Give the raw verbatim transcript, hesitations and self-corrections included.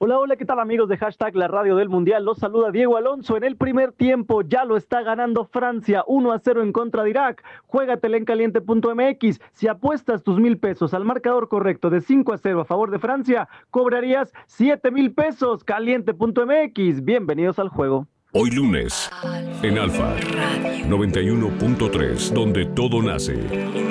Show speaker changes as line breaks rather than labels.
Hola, hola, ¿qué tal amigos de Hashtag La Radio del Mundial? Los saluda Diego Alonso. En el primer tiempo ya lo está ganando Francia, uno a cero en contra de Irak. Juégatela en caliente punto m x. Si apuestas tus mil pesos al marcador correcto de cinco a cero a favor de Francia, cobrarías siete mil pesos. caliente punto m x. Bienvenidos al juego.
Hoy lunes, en Alfa noventa y uno punto tres, donde todo nace.